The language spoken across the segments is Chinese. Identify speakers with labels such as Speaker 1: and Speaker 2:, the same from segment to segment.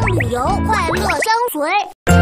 Speaker 1: 旅游，快乐相随。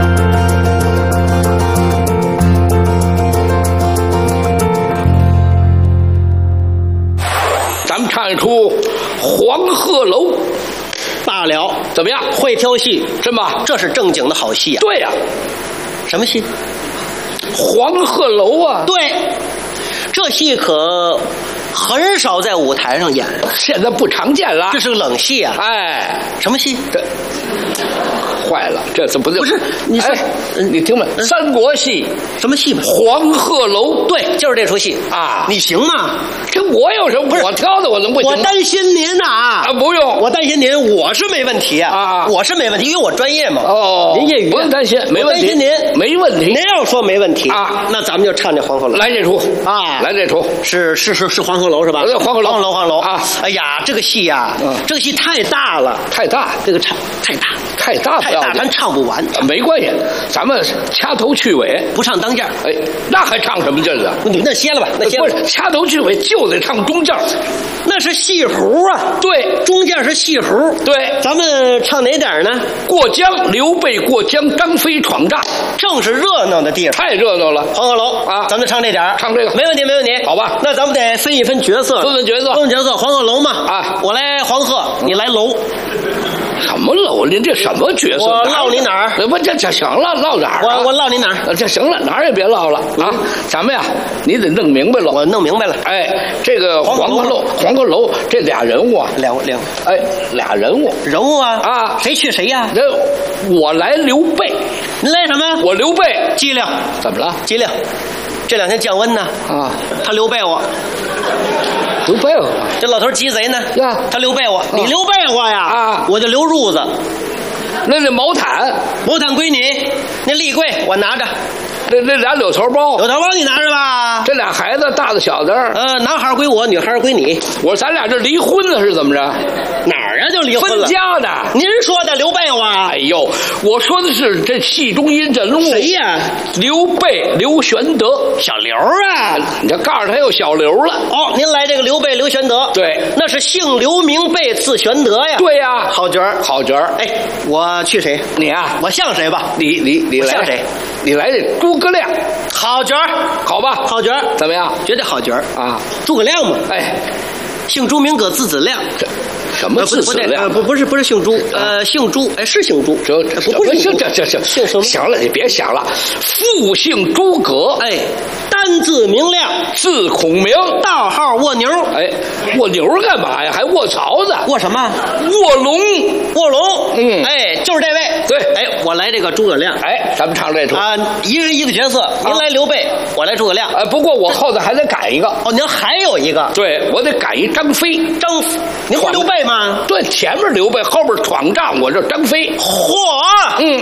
Speaker 2: 咱们唱一出《黄鹤楼》。
Speaker 3: 罢了，
Speaker 2: 怎么样？
Speaker 3: 会挑戏
Speaker 2: 是吗？
Speaker 3: 这是正经的好戏啊！
Speaker 2: 对呀、
Speaker 3: 什么戏？
Speaker 2: 黄鹤楼啊！
Speaker 3: 对，这戏可很少在舞台上演，
Speaker 2: 现在不常见了。
Speaker 3: 这是个冷戏啊！
Speaker 2: 哎，
Speaker 3: 什么戏？
Speaker 2: 这坏了，这怎么
Speaker 3: 不是你说
Speaker 2: 哎你听吧，三国戏
Speaker 3: 什么戏吧？
Speaker 2: 黄鹤楼。
Speaker 3: 对，就是这出戏
Speaker 2: 啊！
Speaker 3: 你行吗？
Speaker 2: 这我有什么？我挑的，我能不行吗？
Speaker 3: 我担心您呐！
Speaker 2: 啊，不用，
Speaker 3: 我担心您，我是没问题啊！我是没问题，因为我专业嘛。
Speaker 2: 哦，
Speaker 3: 您业余，
Speaker 2: 不用担心，没问题。
Speaker 3: 担心您
Speaker 2: 没问题。
Speaker 3: 您要说没问题
Speaker 2: 啊，
Speaker 3: 那咱们就唱这黄鹤楼。
Speaker 2: 来这出
Speaker 3: 啊，
Speaker 2: 来这出
Speaker 3: 是黄鹤楼是吧？
Speaker 2: 黄鹤楼
Speaker 3: 啊！哎呀，这个戏呀，这个戏太大了，
Speaker 2: 太大，
Speaker 3: 这个唱太大，咱唱不完。
Speaker 2: 没关系，咱们掐头去尾，
Speaker 3: 不唱当间。
Speaker 2: 哎，那还唱什么劲儿啊？
Speaker 3: 那歇了吧，那歇了。
Speaker 2: 不是掐头去尾就得唱中间，
Speaker 3: 那是戏胡啊。
Speaker 2: 对，
Speaker 3: 中间是戏胡。
Speaker 2: 对，
Speaker 3: 咱们唱哪点呢？
Speaker 2: 过江，刘备过江，张飞闯帐，
Speaker 3: 正是热闹的地方，
Speaker 2: 太热闹了。
Speaker 3: 黄鹤楼啊，咱们唱这点，
Speaker 2: 唱这个
Speaker 3: 没问题，没问题。
Speaker 2: 好吧，
Speaker 3: 那咱们得分一分角色，
Speaker 2: 分角色，
Speaker 3: 黄鹤楼嘛
Speaker 2: 啊，
Speaker 3: 我来黄鹤，你来楼。
Speaker 2: 什么楼？您这什么角色？
Speaker 3: 我唠你哪儿？
Speaker 2: 不，这行了，唠哪儿？
Speaker 3: 我唠你哪儿？
Speaker 2: 这行了，哪儿也别唠了啊！咱们呀，你得弄明白了。
Speaker 3: 我弄明白了。
Speaker 2: 哎，这个黄鹤楼这俩人物啊，俩人物啊，
Speaker 3: 谁去谁呀？
Speaker 2: 这我来刘备，
Speaker 3: 您来什么？
Speaker 2: 我刘备
Speaker 3: 机灵。
Speaker 2: 怎么了？
Speaker 3: 机灵。这两天降温呢
Speaker 2: 啊，
Speaker 3: 他刘备我。
Speaker 2: 刘备我，
Speaker 3: 这老头鸡贼呢
Speaker 2: 呀，
Speaker 3: 他刘备我，你刘备我呀
Speaker 2: 啊，
Speaker 3: 我就刘褥子。
Speaker 2: 那毛毯
Speaker 3: 归你，那立柜我拿着。
Speaker 2: 那俩柳头包
Speaker 3: 你拿着吧。
Speaker 2: 这俩孩子大的小的，
Speaker 3: 男孩归我，女孩归你。
Speaker 2: 我说咱俩这离婚了是怎么着？
Speaker 3: 哪儿啊就离婚了？
Speaker 2: 分家的。
Speaker 3: 您说的刘备我？
Speaker 2: 哎呦，我说的是这戏中音人物。
Speaker 3: 谁呀？
Speaker 2: 刘备刘玄德，
Speaker 3: 小刘啊！
Speaker 2: 你这告诉他有小刘了。
Speaker 3: 哦，您来这个刘备刘玄德，
Speaker 2: 对，
Speaker 3: 那是姓刘名备字玄德呀。
Speaker 2: 对呀，
Speaker 3: 好角儿，
Speaker 2: 好角儿。
Speaker 3: 哎，我去谁？
Speaker 2: 你啊，
Speaker 3: 我像谁吧？
Speaker 2: 你来
Speaker 3: 像谁？
Speaker 2: 你来这诸葛亮，
Speaker 3: 好角儿，
Speaker 2: 好吧？
Speaker 3: 好角儿，
Speaker 2: 怎么样？
Speaker 3: 绝对好角儿
Speaker 2: 啊！
Speaker 3: 诸葛亮嘛，
Speaker 2: 哎，
Speaker 3: 姓朱名葛字子亮。
Speaker 2: 什么字子亮？
Speaker 3: 不是姓朱，姓朱，哎是姓朱，
Speaker 2: 不是姓这
Speaker 3: 姓什么？
Speaker 2: 行了，你别想了，父姓诸葛，
Speaker 3: 哎，单字明亮，
Speaker 2: 字孔明，
Speaker 3: 道号卧牛。
Speaker 2: 哎，卧牛干嘛呀？还卧槽子？
Speaker 3: 卧什么？
Speaker 2: 卧龙。
Speaker 3: 哎，就是这位。
Speaker 2: 对，
Speaker 3: 哎，我来这个诸葛亮。
Speaker 2: 哎，咱们唱这出
Speaker 3: 啊，一人一个角色，您来刘备，我来诸葛亮。
Speaker 2: 不过我后头还得改一个。
Speaker 3: 哦，您还有一个？
Speaker 2: 对，我得改一张飞。
Speaker 3: 您不刘备吗？
Speaker 2: 对，前面刘备，后边闯帐，我这张飞。
Speaker 3: 嚯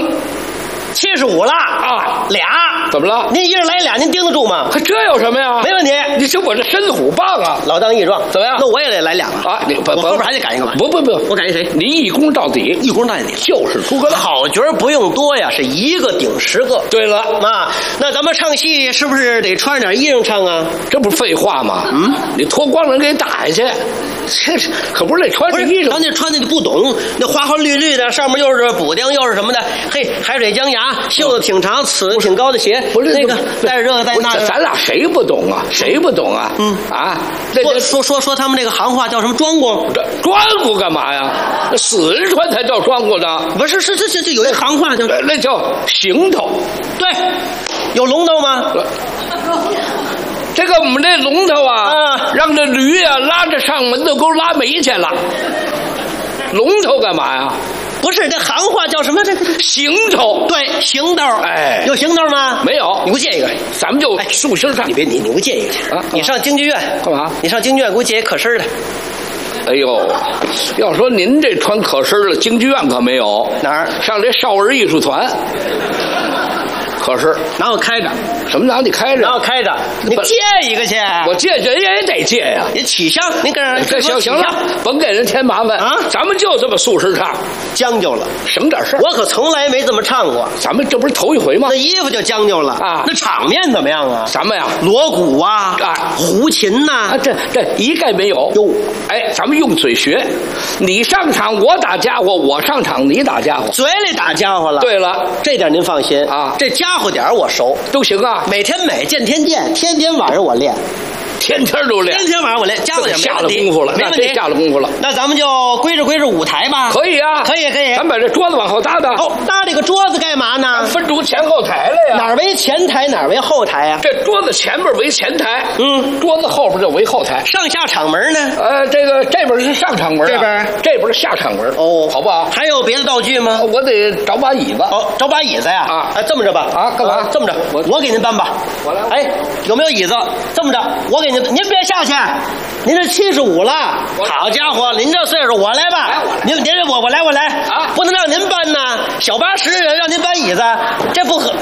Speaker 3: ，75了啊，俩。
Speaker 2: 怎么了？
Speaker 3: 您一人来俩，您盯得住吗？
Speaker 2: 这有什么呀？
Speaker 3: 没问题。
Speaker 2: 你说我这身虎棒啊，
Speaker 3: 老当益壮，
Speaker 2: 怎么样？
Speaker 3: 那我也得来俩
Speaker 2: 啊！你
Speaker 3: 我后边还得改一个吧？
Speaker 2: 不，
Speaker 3: 我改一谁？
Speaker 2: 你一功到底，就是诸葛亮。
Speaker 3: 好角不用多呀，是一个顶10个。
Speaker 2: 对了
Speaker 3: 啊，那咱们唱戏是不是得穿点衣裳唱啊？
Speaker 2: 这不是废话吗？你脱光了给打下去，这可不是得穿着衣裳。
Speaker 3: 咱那穿的你不懂，那花花绿绿的，上面又是补丁，又是什么的？嘿，海水江牙，袖子挺长，尺子挺高的鞋，
Speaker 2: 不是
Speaker 3: 那个带这个带那个。
Speaker 2: 咱俩谁不懂啊？谁不懂啊？
Speaker 3: 说他们这个行话叫什么庄公？
Speaker 2: 庄公干嘛呀？那死人穿才叫庄公呢。
Speaker 3: 不是，这有一行话叫
Speaker 2: 那叫行头。
Speaker 3: 对，有龙头吗？
Speaker 2: 这个我们这龙头啊，让这驴啊拉着上门头沟拉煤去了。龙头干嘛呀？
Speaker 3: 不是，这行话叫什么？这
Speaker 2: 行头。
Speaker 3: 对，行头。
Speaker 2: 哎，
Speaker 3: 有行头吗？
Speaker 2: 没有。
Speaker 3: 你给我借一个，
Speaker 2: 咱们就竖心唱。
Speaker 3: 你别你给我借一个
Speaker 2: 啊！
Speaker 3: 你上京剧院
Speaker 2: 干嘛？
Speaker 3: 你上京剧院给我借一可身的。
Speaker 2: 哎呦，要说您这穿可身了，京剧院可没有。
Speaker 3: 哪儿？
Speaker 2: 上这少儿艺术团。 可是
Speaker 3: 拿我开着，
Speaker 2: 什么拿你开着？
Speaker 3: 拿我开着，你借一个去。
Speaker 2: 我借人也得借呀。
Speaker 3: 你起香，您跟人
Speaker 2: 这行了，甭给人添麻烦
Speaker 3: 啊！
Speaker 2: 咱们就这么素食唱，
Speaker 3: 将就了，
Speaker 2: 省点事儿。
Speaker 3: 我可从来没这么唱过。
Speaker 2: 咱们这不是头一回吗？
Speaker 3: 那衣服就将就了
Speaker 2: 啊，
Speaker 3: 那场面怎么样啊？
Speaker 2: 什么呀？
Speaker 3: 锣鼓啊，胡琴呐，
Speaker 2: 这一概没有。
Speaker 3: 哟，
Speaker 2: 哎，咱们用嘴学，你上场我打家伙，我上场你打家伙，
Speaker 3: 嘴里打家伙了。
Speaker 2: 对了，
Speaker 3: 这点您放心
Speaker 2: 啊，
Speaker 3: 这家伙点我熟，
Speaker 2: 都行啊。
Speaker 3: 每天美，见天见，天天晚上我练。
Speaker 2: 天天都练，
Speaker 3: 天天晚上我练，家伙点
Speaker 2: 下了功夫了，
Speaker 3: 没问题，
Speaker 2: 下了功夫了。
Speaker 3: 那咱们就归置舞台吧。
Speaker 2: 可以啊，
Speaker 3: 可以。
Speaker 2: 咱把这桌子往后搭搭。
Speaker 3: 哦，搭这个桌子干嘛呢？
Speaker 2: 分出前后台来呀。
Speaker 3: 哪儿为前台，哪儿为后台呀？
Speaker 2: 这桌子前边为前台，桌子后边就为后台。
Speaker 3: 上下场门呢？
Speaker 2: 这边是上场门，这边是下场门。
Speaker 3: 哦，
Speaker 2: 好不好？
Speaker 3: 还有别的道具吗？
Speaker 2: 我得找把椅子。
Speaker 3: 哦，找把椅子呀？
Speaker 2: 啊，
Speaker 3: 这么着吧。
Speaker 2: 啊，干嘛？
Speaker 3: 这么着，我给您搬吧。
Speaker 2: 我来。
Speaker 3: 哎，有没有椅子？这么着，我给您别下去。您这75了，好家伙，您这岁数，我来吧。您我来啊！不能让您搬呐，小80人让您搬椅子，这不合。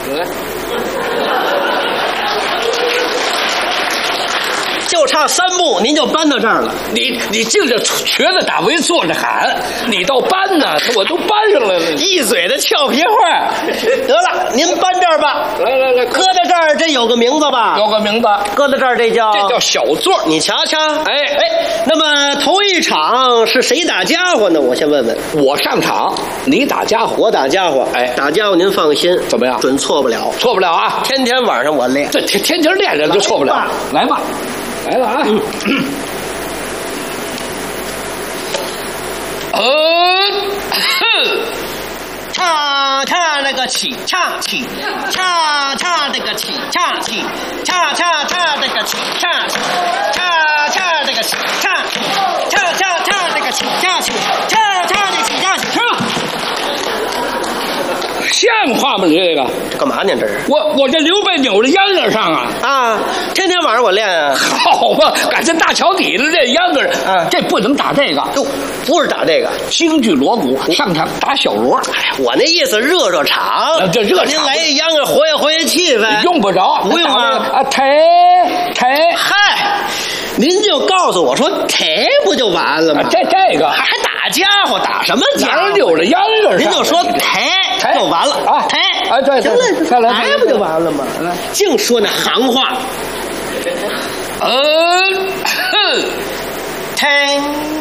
Speaker 3: 就差3步，您就搬到这儿了。
Speaker 2: 你净着瘸子打围坐着喊，你倒搬呢，我都搬上来了。
Speaker 3: 一嘴的俏皮话，得了，您搬这儿吧。
Speaker 2: 来，
Speaker 3: 搁在这儿，这有个名字吧？
Speaker 2: 有个名字，
Speaker 3: 搁在这儿，这叫
Speaker 2: 小座。
Speaker 3: 你瞧瞧，
Speaker 2: 哎，
Speaker 3: 那么头一场是谁打家伙呢？我先问问。
Speaker 2: 我上场，你打家伙，
Speaker 3: 我打家伙。
Speaker 2: 哎，
Speaker 3: 打家伙您放心，
Speaker 2: 怎么样？
Speaker 3: 准错不了，
Speaker 2: 错不了啊！
Speaker 3: 天天晚上我练，
Speaker 2: 这天天练着就错不了。来吧。来了啊！
Speaker 3: 恰恰那个起恰起，恰恰那个起恰起，恰恰那个起恰起，恰恰那个起恰起，恰那个起恰起，恰那个起恰起，是吧？
Speaker 2: 像话吗？你这个
Speaker 3: 干嘛呢？这是
Speaker 2: 我这刘备扭着秧歌上啊！
Speaker 3: 啊，天天晚上我练啊。
Speaker 2: 好吧，赶上大桥底下这秧歌，这不能打这个，
Speaker 3: 哟，不是打这个，
Speaker 2: 京剧锣鼓上场打小锣。
Speaker 3: 哎呀，我那意思热场，
Speaker 2: 这热场
Speaker 3: 您来一秧歌活跃气氛，
Speaker 2: 用不着，
Speaker 3: 不用啊
Speaker 2: 啊，抬，
Speaker 3: 嗨，您就告诉我说抬不就完了吗？
Speaker 2: 这个
Speaker 3: 还打家伙，打什么家伙？
Speaker 2: 扭着秧歌上，
Speaker 3: 您就说抬就完了
Speaker 2: 啊，
Speaker 3: 抬
Speaker 2: 啊，对，
Speaker 3: 行了，
Speaker 2: 再来，
Speaker 3: 抬不就完了吗？净说那行话，抬。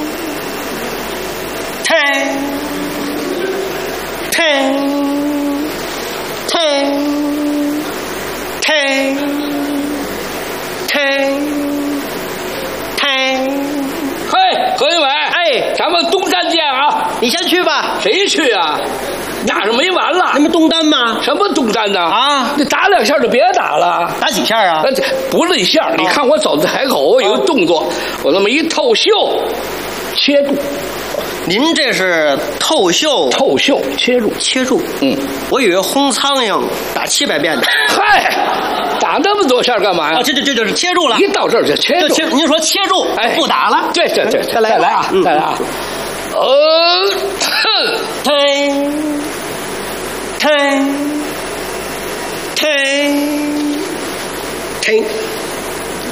Speaker 2: 嘿，何云伟，哎，咱们东山见啊！
Speaker 3: 你先去吧。
Speaker 2: 谁去啊？打上没完了。
Speaker 3: 你们东单吗？
Speaker 2: 什么东单呢？
Speaker 3: 啊，
Speaker 2: 你打2下就别打了。
Speaker 3: 打几下啊？
Speaker 2: 这不论下，你看我走在海口，我有个动作，我那么一透袖，切住。
Speaker 3: 您这是透袖切住。我以为轰苍蝇打700遍呢。
Speaker 2: 嗨，打那么多下干嘛呀？
Speaker 3: 啊，这就是切住了。
Speaker 2: 一到这儿就切住。
Speaker 3: 您说切住，
Speaker 2: 哎，
Speaker 3: 不打了。
Speaker 2: 对，再来啊，再来啊。
Speaker 3: 推。